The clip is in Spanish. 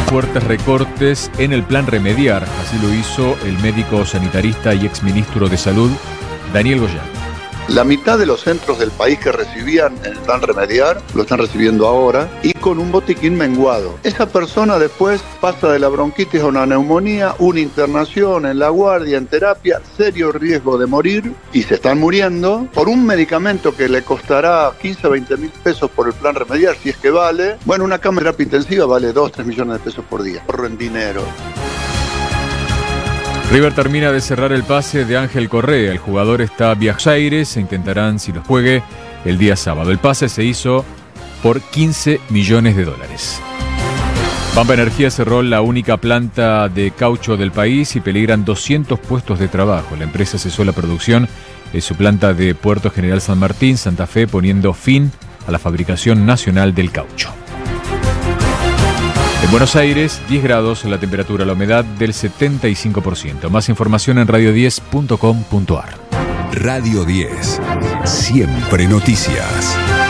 fuertes recortes en el plan Remediar. Así lo hizo el médico sanitarista y exministro de Salud, Daniel Goyan. La mitad de los centros del país que recibían en el plan Remediar lo están recibiendo ahora y con un botiquín menguado. Esa persona después pasa de la bronquitis a una neumonía, una internación en la guardia, en terapia, serio riesgo de morir y se están muriendo por un medicamento que le costará 15 o 20 mil pesos por el plan Remediar, si es que vale. Bueno, una cama de terapia intensiva vale 2 o 3 millones de pesos por día. Ahorro en dinero. River termina de cerrar el pase de Ángel Correa. El jugador está a Buenos Aires e intentarán si lo juegue el día sábado. El pase se hizo por $15 millones. Pampa Energía cerró la única planta de caucho del país y peligran 200 puestos de trabajo. La empresa cesó la producción en su planta de Puerto General San Martín, Santa Fe, poniendo fin a la fabricación nacional del caucho. En Buenos Aires, 10 grados la temperatura, la humedad del 75%. Más información en radio10.com.ar. Radio 10. Siempre noticias.